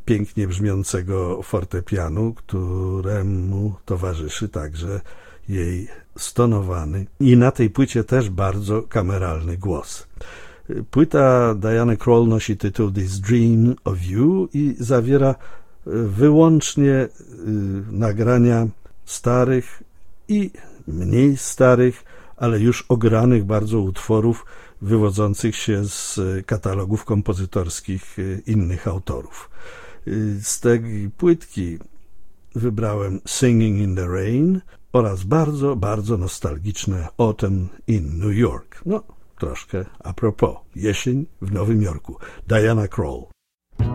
pięknie brzmiącego fortepianu, któremu towarzyszy także jej stonowany i na tej płycie też bardzo kameralny głos. Płyta Diany Krall nosi tytuł This Dream of You i zawiera wyłącznie nagrania starych i mniej starych, ale już ogranych bardzo utworów wywodzących się z katalogów kompozytorskich innych autorów. Z tej płytki wybrałem Singing in the Rain oraz bardzo, bardzo nostalgiczne Autumn in New York. No, troszkę a propos. Jesień w Nowym Jorku. Diana Krall.